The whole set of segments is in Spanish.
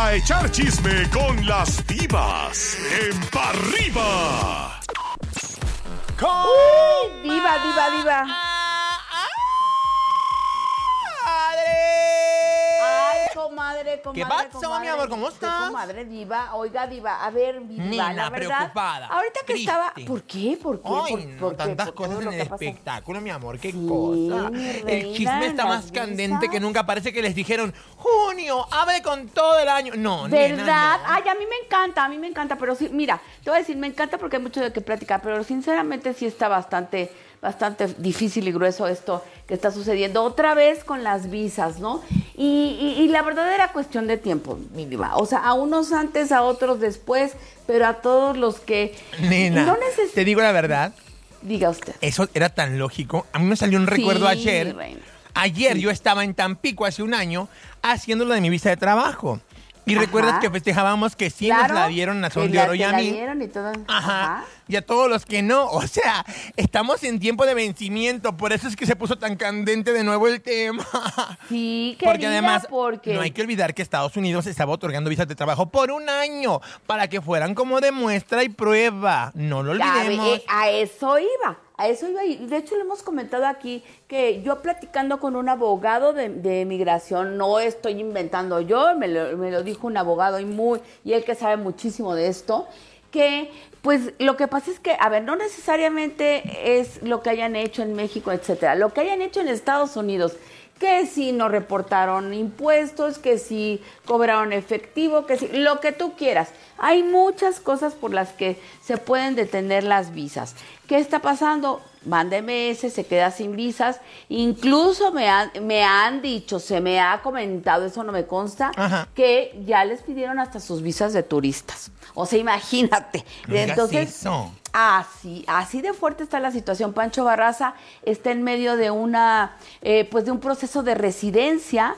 a echar chisme con las divas en Pa' Arriba. Diva. Comadre. ¿Qué pasó, mi amor? ¿Cómo estás? Comadre, diva. Oiga, diva. A ver, diva, Nena, la verdad. preocupada. Ahorita que triste. estaba... ¿Por qué? Ay, ¿Por qué? tantas Por cosas todo en lo el que ha pasado. espectáculo, mi amor. Qué Sí, cosa. mi El reina, chisme está las más candente visas. que nunca. Parece que les dijeron, junio, hable con todo el año. No, ¿Verdad? nena, no. Ay, a mí me encanta, pero sí, mira, te voy a decir, me encanta porque hay mucho de qué platicar, pero sinceramente sí está bastante difícil y grueso esto que está sucediendo otra vez con las visas, ¿no? Y la verdad era cuestión de tiempo, mi diva. O sea, a unos antes, a otros después, pero a todos los que Nena, no te digo la verdad, Diga usted. eso era tan lógico. A mí me salió un recuerdo Sí, ayer. reina. Ayer yo estaba en Tampico hace un año haciendo lo de mi visa de trabajo. Y recuerdas que festejábamos que sí nos la dieron a Son de Oro y a mí. Y todo. Ajá. Y a todos los que no. O sea, estamos en tiempo de vencimiento. Por eso es que se puso tan candente de nuevo el tema. Sí, querida, porque además no hay que olvidar que Estados Unidos estaba otorgando visas de trabajo por un año para que fueran como de muestra y prueba. No lo olvidemos. A eso iba. Y de hecho lo hemos comentado aquí, que yo platicando con un abogado de migración, no estoy inventando yo, me lo dijo un abogado y él que sabe muchísimo de esto, que pues lo que pasa es que, a ver, no necesariamente es lo que hayan hecho en México, etcétera, lo que hayan hecho en Estados Unidos, que si no reportaron impuestos, que si cobraron efectivo, que si lo que tú quieras. Hay muchas cosas por las que se pueden detener las visas. ¿Qué está pasando? Van de meses, se queda sin visas. Incluso me han dicho, se me ha comentado, eso no me consta, Ajá, que ya les pidieron hasta sus visas de turistas. O sea, imagínate. no digas Entonces, eso. Así de fuerte está la situación. Pancho Barraza está en medio de de un proceso de residencia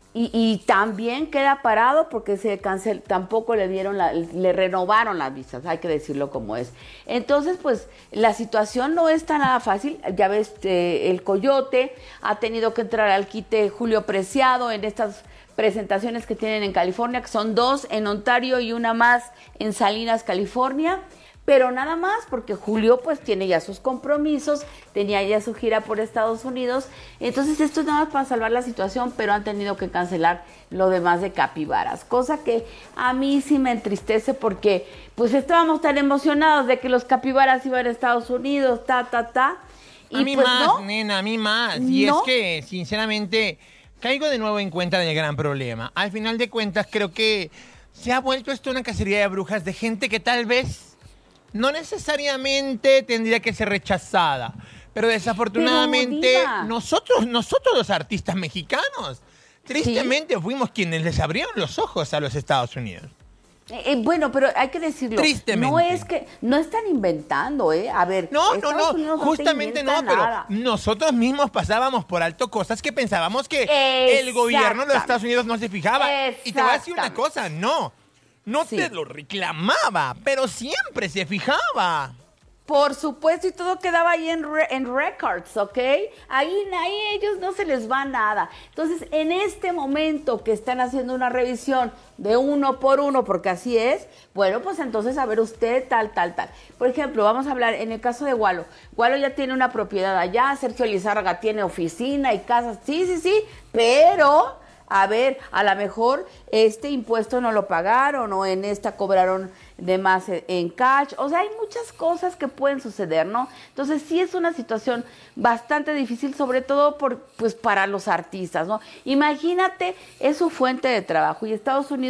y también queda parado porque tampoco le renovaron las visas, hay que decirlo como es. Entonces, pues, la situación no está nada fácil. Ya ves, el Coyote ha tenido que entrar al quite Julio Preciado en estas presentaciones que tienen en California, que son 2 en Ontario y una más en Salinas, California. Pero nada más, porque Julio pues tiene ya sus compromisos, tenía ya su gira por Estados Unidos, entonces esto es nada más para salvar la situación, pero han tenido que cancelar lo demás de Capibaras, cosa que a mí sí me entristece porque pues estábamos tan emocionados de que los Capibaras iban a Estados Unidos, y a mí pues más, no, nena, a mí más. Y ¿no? es que, sinceramente, caigo de nuevo en cuenta del gran problema. Al final de cuentas, creo que se ha vuelto esto una cacería de brujas de gente que tal vez no necesariamente tendría que ser rechazada, pero desafortunadamente Diva, nosotros los artistas mexicanos, tristemente fuimos quienes les abrieron los ojos a los Estados Unidos. Bueno, pero hay que decirlo. Tristemente. No están inventando, A ver. Estados Unidos no justamente te no, inventa pero nada. nosotros mismos pasábamos por alto cosas que pensábamos que el gobierno de los Estados Unidos no se fijaba. Y te voy a decir una cosa, no Sí. te lo reclamaba, pero siempre se fijaba. Por supuesto, y todo quedaba ahí en records, ¿ok? Ahí ellos no se les va nada. Entonces, en este momento que están haciendo una revisión de uno por uno, porque así es, bueno, pues entonces, a ver usted, tal. Por ejemplo, vamos a hablar en el caso de Walo. Walo ya tiene una propiedad allá, Sergio Lizárraga tiene oficina y casas, sí, pero... A ver, a lo mejor este impuesto no lo pagaron o en esta cobraron de más en cash. O sea, hay muchas cosas que pueden suceder, ¿no? Entonces sí es una situación bastante difícil, sobre todo pues para los artistas, ¿no? Imagínate, es su fuente de trabajo y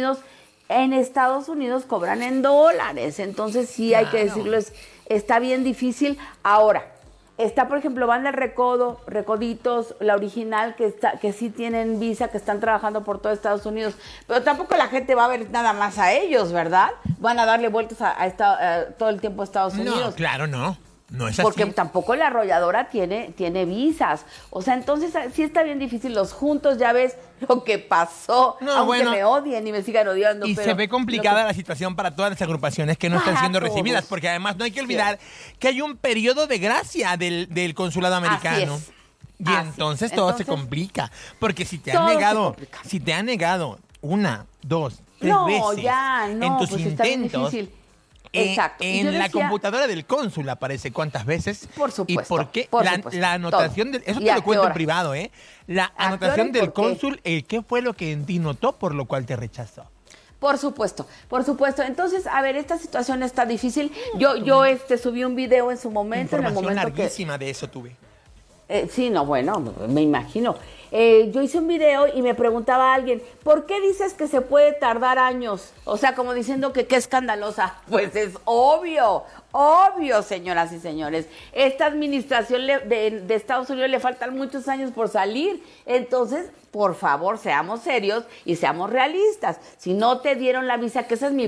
en Estados Unidos cobran en dólares. Entonces sí hay que decirlo, está bien difícil. Ahora, está, por ejemplo, Banda El Recodo, Recoditos, la original, que sí tienen visa, que están trabajando por todo Estados Unidos. Pero tampoco la gente va a ver nada más a ellos, ¿verdad? Van a darle vueltas todo el tiempo a Estados Unidos. No, claro, no. No es así. Porque tampoco la arrolladora tiene visas. O sea, entonces sí está bien difícil. Los juntos, ya ves lo que pasó. Aunque me odien y me sigan odiando. Y pero se ve complicada la situación para todas las agrupaciones que no están siendo recibidas. Porque además no hay que olvidar que hay un periodo de gracia del consulado americano. Así es. Y entonces todo se complica. Porque si te han negado 1, 2, 3 No, veces ya, no, en tus pues está bien intentos. difícil. Exacto. Y yo En la decía, computadora del cónsul aparece cuántas veces. Por supuesto, Y por qué. por la, supuesto, la anotación todo. del. Eso ¿Y te a lo qué cuento en hora? privado, ¿eh? La ¿A qué hora y anotación del por qué? cónsul, ¿qué fue lo que en ti notó por lo cual te rechazó? Por supuesto, por supuesto. Entonces, a ver, esta situación está difícil. Yo subí un video en su momento, en el Información momento que... larguísima de eso tuve. Sí, no, bueno, me imagino. Yo hice un video y me preguntaba a alguien, ¿por qué dices que se puede tardar años? O sea, como diciendo que qué escandalosa. Pues es obvio, señoras y señores. Esta administración de Estados Unidos le faltan muchos años por salir. Entonces, por favor, seamos serios y seamos realistas. Si no te dieron la visa, que esa es mi